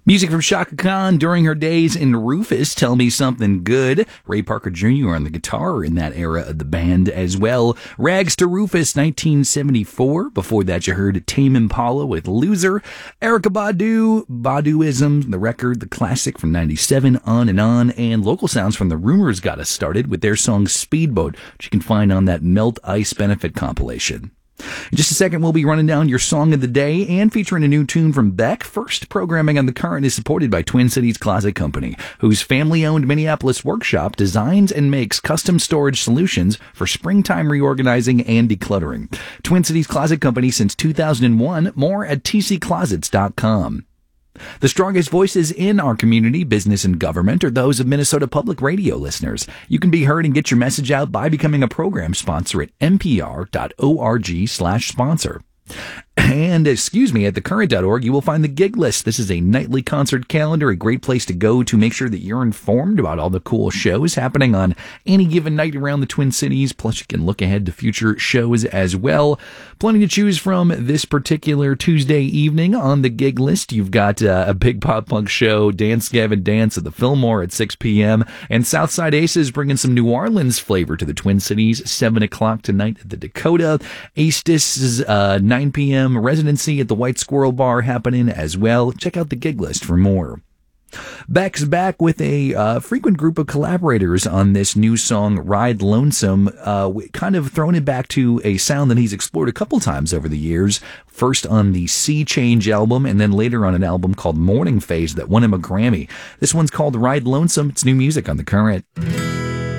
Music from Chaka Khan during her days in Rufus, Tell Me Something Good. Ray Parker Jr. on the guitar in that era of the band as well. Rags to Rufus, 1974. Before that, you heard Tame Impala with Loser. Erykah Badu, Baduism, the record, the classic from 97, On. And local sounds from The Rumors got us started with their song Speedboat, which you can find on that Melt Ice benefit compilation. In just a second, we'll be running down your song of the day and featuring a new tune from Beck. First, programming on The Current is supported by Twin Cities Closet Company, whose family-owned Minneapolis workshop designs and makes custom storage solutions for springtime reorganizing and decluttering. Twin Cities Closet Company since 2001. More at tcclosets.com. The strongest voices in our community, business, and government are those of Minnesota Public Radio listeners. You can be heard and get your message out by becoming a program sponsor at npr.org/sponsor. And, at thecurrent.org, you will find the gig list. This is a nightly concert calendar, a great place to go to make sure that you're informed about all the cool shows happening on any given night around the Twin Cities. Plus, you can look ahead to future shows as well. Plenty to choose from this particular Tuesday evening on the gig list. You've got a big pop punk show, Dance Gavin Dance at the Fillmore at 6 p.m. And Southside Aces bringing some New Orleans flavor to the Twin Cities, 7 o'clock tonight at the Dakota. Aestus's 9 p.m. residency at the White Squirrel Bar happening as well. Check out the gig list for more. Beck's back with a frequent group of collaborators on this new song, Ride Lonesome, kind of throwing it back to a sound that he's explored a couple times over the years. First on the Sea Change album, and then later on an album called Morning Phase that won him a Grammy. This one's called Ride Lonesome. It's new music on The Current.